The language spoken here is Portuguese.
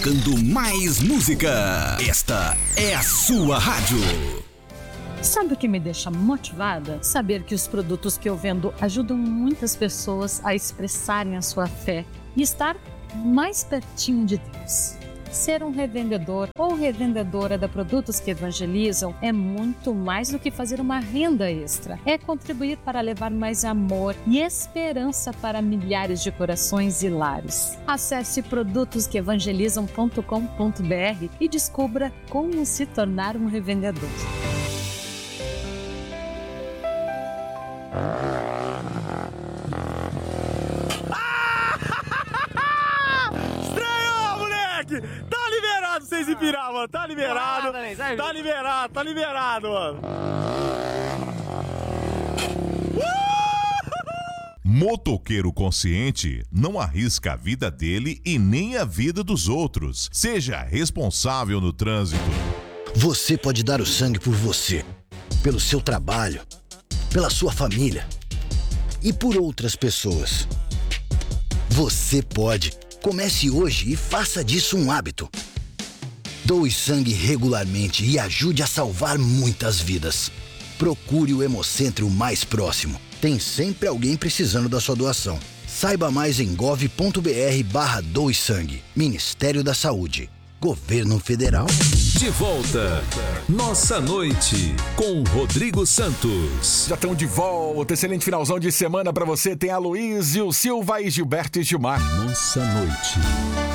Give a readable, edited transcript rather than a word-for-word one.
tocando mais música. Esta é a sua rádio. Sabe o que me deixa motivada? Saber que os produtos que eu vendo ajudam muitas pessoas a expressarem a sua fé e estar mais pertinho de Deus. Ser um revendedor ou revendedora da Produtos que Evangelizam é muito mais do que fazer uma renda extra. É contribuir para levar mais amor e esperança para milhares de corações e lares. Acesse produtosqueevangelizam.com.br e descubra como se tornar um revendedor. Estranhou, moleque! Tá liberado vocês se virar, mano. Tá liberado. Tá liberado, mano. Motoqueiro consciente não arrisca a vida dele e nem a vida dos outros. Seja responsável no trânsito. Você pode dar o sangue por você, pelo seu trabalho, pela sua família e por outras pessoas. Você pode. Comece hoje e faça disso um hábito. Doe sangue regularmente e ajude a salvar muitas vidas. Procure o Hemocentro mais próximo. Tem sempre alguém precisando da sua doação. Saiba mais em gov.br/doe sangue. Ministério da Saúde. Governo Federal. De volta, Nossa Noite, com Rodrigo Santos. Já estão de volta. Excelente finalzão de semana pra você. Tem Aloysio Silva e Gilberto e Gilmar. Nossa Noite.